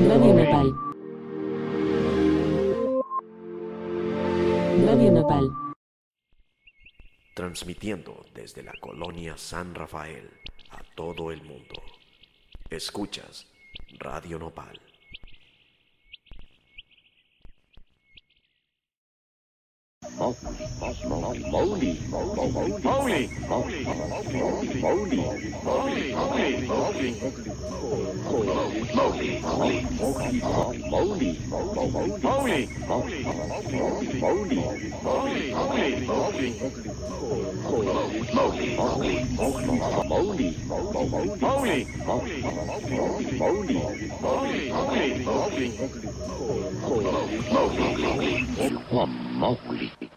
Radio Nopal. Radio Nopal. Transmitiendo desde la colonia San Rafael a todo el mundo. Escuchas Radio Nopal. Mowgli.